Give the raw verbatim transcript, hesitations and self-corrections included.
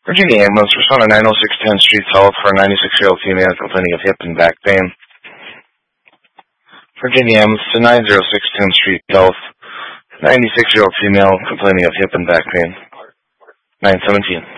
Virginia ambulance, respond to nine oh six tenth Street South for a ninety-six-year-old female complaining of hip and back pain. Virginia ambulance to nine oh six tenth Street South, ninety-six-year-old female complaining of hip and back pain. nine seventeen.